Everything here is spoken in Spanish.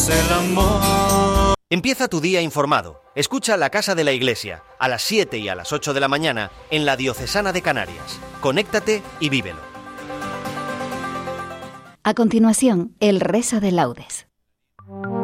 El amor. Empieza tu día informado. Escucha La Casa de la Iglesia a las 7 y a las 8 de la mañana en la Diocesana de Canarias. Conéctate y vívelo. A continuación, el Rezo de Laudes.